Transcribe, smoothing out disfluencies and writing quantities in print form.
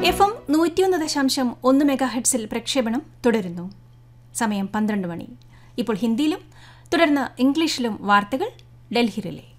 FM 101.1 മെഗാഹെർട്സിൽ പ്രക്ഷേപണം തുടരുന്നു. സമയം 12 മണി. ഇപ്പോൾ ഹിന്ദിയിലും തുടർന്ന് ഇംഗ്ലീഷിലും വാർത്തകൾ ഡൽഹി റിലേ.